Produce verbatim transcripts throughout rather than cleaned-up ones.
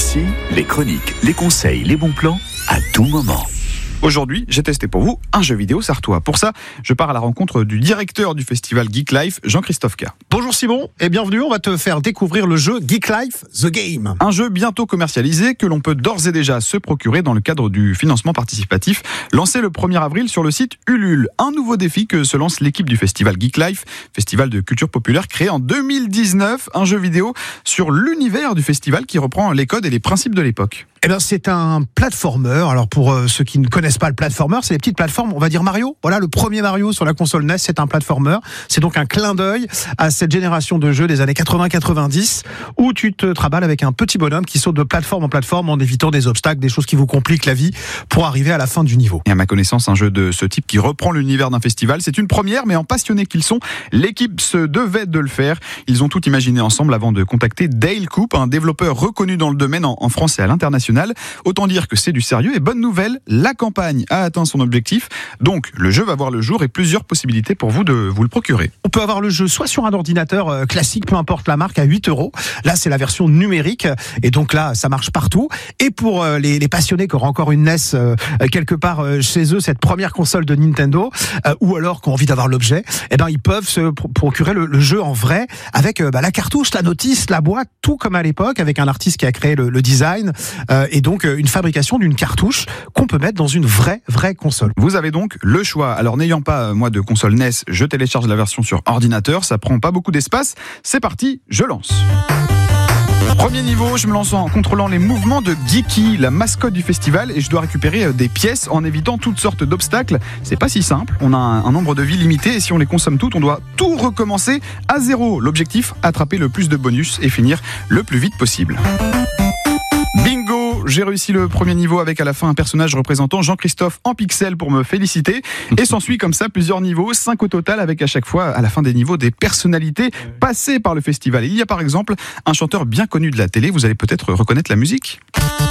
Ici, les chroniques, les conseils, les bons plans, à tout moment. Aujourd'hui, j'ai testé pour vous un jeu vidéo sartois. Pour ça, je pars à la rencontre du directeur du festival Geek Life, Jean-Christophe K. Bonjour Simon et bienvenue, on va te faire découvrir le jeu Geek Life The Game. Un jeu bientôt commercialisé que l'on peut d'ores et déjà se procurer dans le cadre du financement participatif, lancé le premier avril sur le site Ulule. Un nouveau défi que se lance l'équipe du festival Geek Life, festival de culture populaire créé en deux mille dix-neuf, un jeu vidéo sur l'univers du festival qui reprend les codes et les principes de l'époque. Eh bien, c'est un platformer. Alors, pour euh, ceux qui ne connaissent pas le platformer, c'est les petites plateformes, on va dire Mario. Voilà, le premier Mario sur la console N E S, c'est un platformer. C'est donc un clin d'œil à cette génération de jeux des années quatre-vingts quatre-vingt-dix, où tu te traballes avec un petit bonhomme qui saute de plateforme en plateforme en évitant des obstacles, des choses qui vous compliquent la vie pour arriver à la fin du niveau. Et à ma connaissance, un jeu de ce type qui reprend l'univers d'un festival, c'est une première, mais en passionnés qu'ils sont, l'équipe se devait de le faire. Ils ont tout imaginé ensemble avant de contacter Dale Coop, un développeur reconnu dans le domaine en, en France et à l'international. Autant dire que c'est du sérieux et bonne nouvelle, la campagne a atteint son objectif. Donc le jeu va voir le jour et plusieurs possibilités pour vous de vous le procurer. On peut avoir le jeu soit sur un ordinateur euh, classique, peu importe la marque, à huit euros. Là, c'est la version numérique et donc là, ça marche partout. Et pour euh, les, les passionnés qui auront encore une N E S euh, quelque part euh, chez eux, cette première console de Nintendo, euh, ou alors qui ont envie d'avoir l'objet, eh ben ils peuvent se pro- procurer le, le jeu en vrai avec euh, bah, la cartouche, la notice, la boîte, tout comme à l'époque, avec un artiste qui a créé le, le design. Euh, et donc une fabrication d'une cartouche qu'on peut mettre dans une vraie, vraie console. Vous avez donc le choix. Alors n'ayant pas, moi, de console N E S, je télécharge la version sur ordinateur, ça prend pas beaucoup d'espace. C'est parti, je lance. Premier niveau, je me lance en contrôlant les mouvements de Geeky, la mascotte du festival, et je dois récupérer des pièces en évitant toutes sortes d'obstacles. C'est pas si simple, on a un, un nombre de vies limité et si on les consomme toutes, on doit tout recommencer à zéro. L'objectif, attraper le plus de bonus et finir le plus vite possible. Bingo, j'ai réussi le premier niveau avec à la fin un personnage représentant Jean-Christophe en pixels pour me féliciter. Et s'ensuit comme ça plusieurs niveaux, cinq au total, avec à chaque fois à la fin des niveaux des personnalités passées par le festival. Il y a par exemple un chanteur bien connu de la télé, vous allez peut-être reconnaître la musique.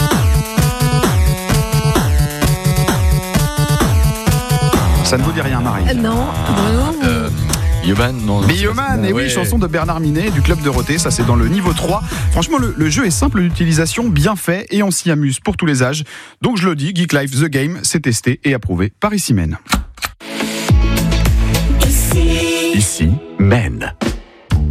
Ça ne vous dit rien, Marie? Euh, Non, Bruno. Euh, Bioman, non. non Bioman, et oui, ouais. chanson de Bernard Minet du Club Dorothée, ça c'est dans le niveau trois. Franchement, le, le jeu est simple d'utilisation, bien fait, et on s'y amuse pour tous les âges. Donc je le dis, Geek Life The Game, c'est testé et approuvé par Ici Men. Ici, Mène.